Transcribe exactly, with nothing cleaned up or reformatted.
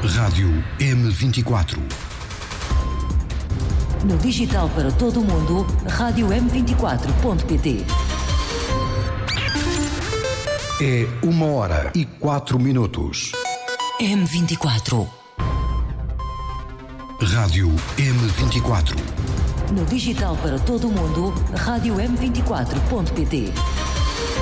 Rádio M vinte e quatro. No digital para todo o mundo, rádio m vinte e quatro ponto pt. É uma hora e quatro minutos. M vinte e quatro. Rádio M vinte e quatro. No digital para todo o mundo, rádio m vinte e quatro ponto pt.